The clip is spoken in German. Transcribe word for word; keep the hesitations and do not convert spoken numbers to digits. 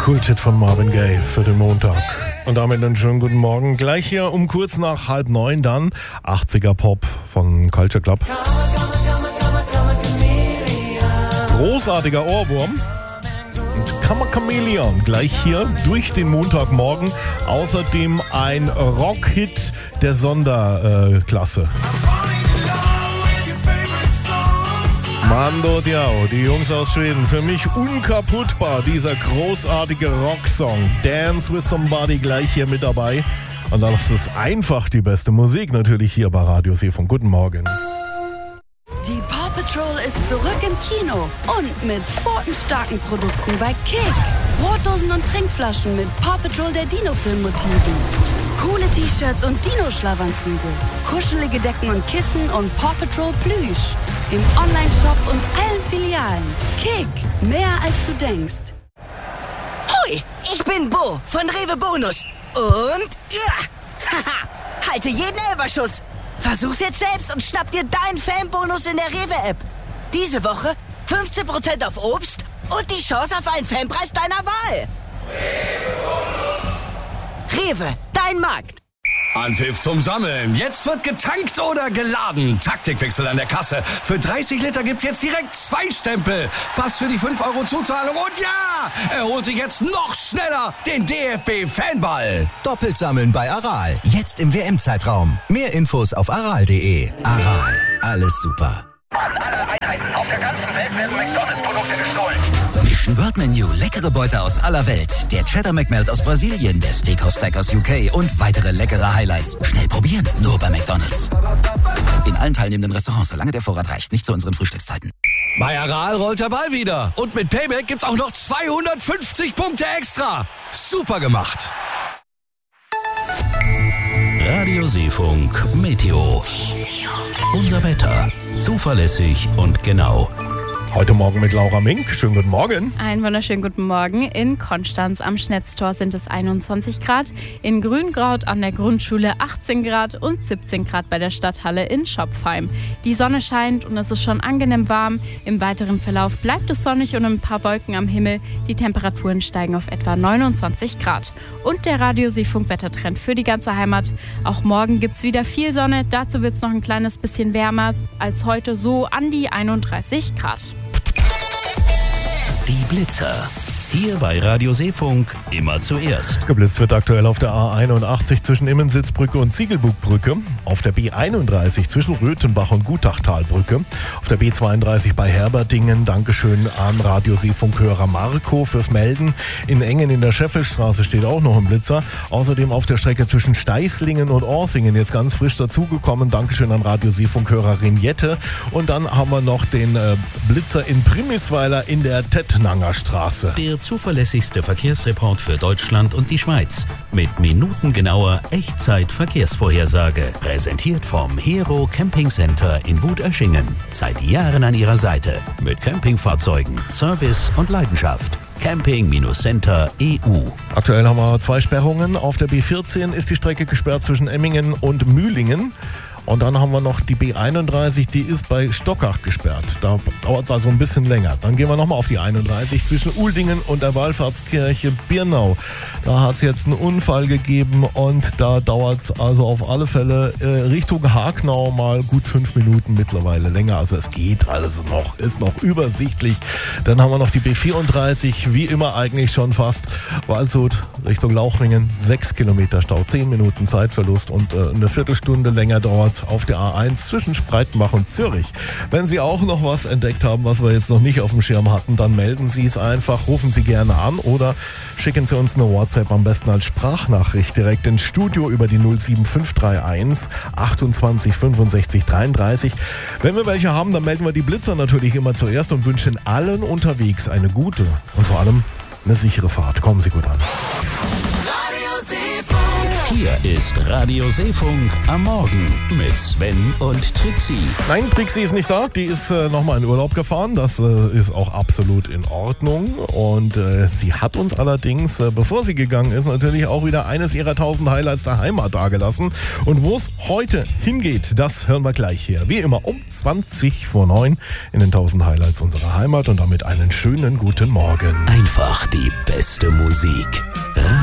Kulthit von Marvin Gaye für den Montag. Und damit einen schönen guten Morgen. Gleich hier um kurz nach halb neun dann achtziger Pop von Culture Club. Großartiger Ohrwurm. Und Kammer Chameleon gleich hier durch den Montagmorgen. Außerdem ein Rockhit der Sonderklasse. Mando Diao, die Jungs aus Schweden. Für mich unkaputtbar, dieser großartige Rocksong. Dance with Somebody gleich hier mit dabei. Und dann ist es einfach die beste Musik natürlich hier bei Radio Seefunk. Guten Morgen. Die Paw Patrol ist zurück im Kino und mit pfotenstarken Produkten bei Kick. Brotdosen und Trinkflaschen mit Paw Patrol der Dino-Film-Motiven. Coole T-Shirts und Dino-Schlafanzüge. Kuschelige Decken und Kissen und Paw Patrol Plüsch. Im Online-Shop und allen Filialen. Kick, mehr als du denkst. Hoi, ich bin Bo von Rewe Bonus. Und ja, haha, halte jeden Elberschuss. Versuch's jetzt selbst und schnapp dir deinen Fanbonus in der Rewe-App. Diese Woche fünfzehn Prozent auf Obst und die Chance auf einen Fanpreis deiner Wahl. Rewe, dein Markt. Anpfiff zum Sammeln. Jetzt wird getankt oder geladen. Taktikwechsel an der Kasse. Für dreißig Liter gibt's jetzt direkt zwei Stempel. Pass für die fünf Euro Zuzahlung. Und ja, er holt sich jetzt noch schneller den D F B-Fanball. Doppelt sammeln bei Aral. Jetzt im W M-Zeitraum. Mehr Infos auf aral punkt de. Aral. Alles super. An alle Einheiten auf der ganzen Welt werden McDonalds-Produkte gestohlen. Mission World Menu. Leckere Beute aus aller Welt. Der Cheddar McMelt aus Brasilien, der Steakhouse Stack aus U K und weitere leckere Highlights. Schnell probieren, nur bei McDonalds. In allen teilnehmenden Restaurants, solange der Vorrat reicht. Nicht zu unseren Frühstückszeiten. Bei Aral rollt der Ball wieder. Und mit Payback gibt's auch noch zweihundertfünfzig Punkte extra. Super gemacht. Radio Seefunk Meteo. Unser Wetter. Zuverlässig und genau. Heute Morgen mit Laura Mink. Schönen guten Morgen. Einen wunderschönen guten Morgen. In Konstanz am Schnetztor sind es einundzwanzig Grad, in Grünkraut an der Grundschule achtzehn Grad und siebzehn Grad bei der Stadthalle in Schopfheim. Die Sonne scheint und es ist schon angenehm warm. Im weiteren Verlauf bleibt es sonnig und ein paar Wolken am Himmel. Die Temperaturen steigen auf etwa neunundzwanzig Grad. Und der Radio Seefunk Wettertrend für die ganze Heimat. Auch morgen gibt es wieder viel Sonne. Dazu wird es noch ein kleines bisschen wärmer als heute, so an die einunddreißig Grad. Die Blitzer. Hier bei Radio Seefunk immer zuerst. Geblitzt wird aktuell auf der A einundachtzig zwischen Immensitzbrücke und Ziegelbugbrücke, auf der B einunddreißig zwischen Röthenbach und Gutachtalbrücke, auf der B zweiunddreißig bei Herberdingen. Dankeschön an Radio Seefunk-Hörer Marco fürs Melden. In Engen in der Scheffelstraße steht auch noch ein Blitzer. Außerdem auf der Strecke zwischen Steißlingen und Orsingen jetzt ganz frisch dazugekommen. Dankeschön an Radio Seefunk-Hörerin Jette. Und dann haben wir noch den äh, Blitzer in Primisweiler in der Tettnanger Straße. Der zuverlässigste Verkehrsreport für Deutschland und die Schweiz. Mit minutengenauer Echtzeit-Verkehrsvorhersage. Präsentiert vom Hero Camping Center in Wutöschingen. Seit Jahren an ihrer Seite. Mit Campingfahrzeugen, Service und Leidenschaft. Camping-Center E U. Aktuell haben wir zwei Sperrungen. Auf der B vierzehn ist die Strecke gesperrt zwischen Emmingen und Mühlingen. Und dann haben wir noch die B einunddreißig, die ist bei Stockach gesperrt. Da dauert es also ein bisschen länger. Dann gehen wir nochmal auf die einunddreißig zwischen Uldingen und der Wallfahrtskirche Birnau. Da hat es jetzt einen Unfall gegeben und da dauert es also auf alle Fälle äh, Richtung Hagnau mal gut fünf Minuten mittlerweile länger. Also es geht also noch, ist noch übersichtlich. Dann haben wir noch die B vierunddreißig, wie immer eigentlich schon fast. Waldshut Richtung Lauchringen, sechs Kilometer Stau, zehn Minuten Zeitverlust und äh, eine Viertelstunde länger dauert auf der A eins zwischen Spreitenbach und Zürich. Wenn Sie auch noch was entdeckt haben, was wir jetzt noch nicht auf dem Schirm hatten, dann melden Sie es einfach, rufen Sie gerne an oder schicken Sie uns eine WhatsApp, am besten als Sprachnachricht direkt ins Studio über die null sieben fünf drei eins achtundzwanzig fünfundsechzig dreiunddreißig. Wenn wir welche haben, dann melden wir die Blitzer natürlich immer zuerst und wünschen allen unterwegs eine gute und vor allem eine sichere Fahrt. Kommen Sie gut an. Radio Seefunk. Hier ist Radio Seefunk am Morgen mit Sven und Trixie. Nein, Trixie ist nicht da. Die ist äh, nochmal in Urlaub gefahren. Das äh, ist auch absolut in Ordnung. Und äh, sie hat uns allerdings, äh, bevor sie gegangen ist, natürlich auch wieder eines ihrer tausend Highlights der Heimat dagelassen. Und wo es heute hingeht, das hören wir gleich hier. Wie immer um zwanzig vor neun in den tausend Highlights unserer Heimat. Und damit einen schönen guten Morgen. Einfach die beste Musik.